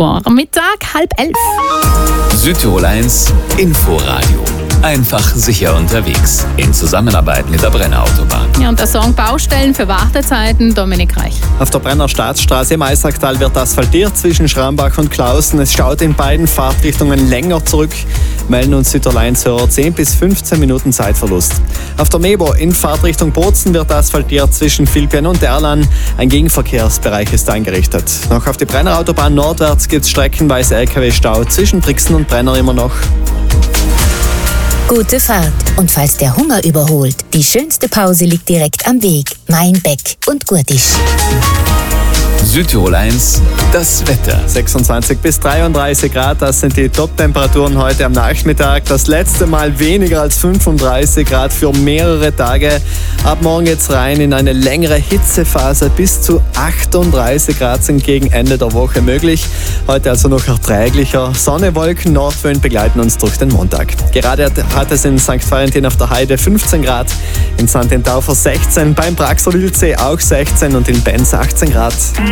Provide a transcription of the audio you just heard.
vor Mittag 10:30. Südtirol 1 Inforadio. Einfach sicher unterwegs. In Zusammenarbeit mit der Brenner Autobahn. Ja, und der Song Baustellen für Wartezeiten, Dominik Reich. Auf der Brenner Staatsstraße im Eisacktal wird asphaltiert zwischen Schrambach und Klausen. Es schaut in beiden Fahrtrichtungen länger zurück. Melden uns Südtirol 1-Hörer 10 bis 15 Minuten Zeitverlust. Auf der Mebo in Fahrtrichtung Bozen wird asphaltiert zwischen Vilpien und Erlan. Ein Gegenverkehrsbereich ist eingerichtet. Noch auf die Brenner Autobahn nordwärts gibt es streckenweise LKW-Stau zwischen Brixen und Brenner immer noch. Gute Fahrt. Und falls der Hunger überholt, die schönste Pause liegt direkt am Weg. Mainbeck und Gurtisch. Südtirol 1, das Wetter. 26 bis 33 Grad, das sind die Top-Temperaturen heute am Nachmittag. Das letzte Mal weniger als 35 Grad für mehrere Tage. Ab morgen geht's rein in eine längere Hitzephase. Bis zu 38 Grad sind gegen Ende der Woche möglich. Heute also noch erträglicher. Sonne, Wolken, Nordwind begleiten uns durch den Montag. Gerade hat es in St. Valentin auf der Heide 15 Grad, in St. Taufer 16, beim Praxer Wildsee auch 16 und in Benz 18 Grad.